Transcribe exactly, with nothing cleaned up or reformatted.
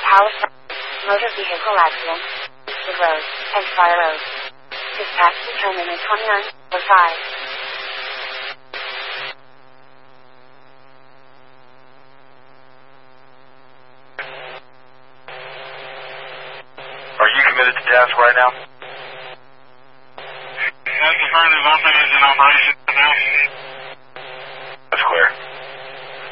Halifax. Motor vehicle accident. Eastwood Road, Edgefire Road. Dispatch determined in twenty-nine oh five. Are you committed to task right now? That's affirmative. Nothing is in operation now. That's clear.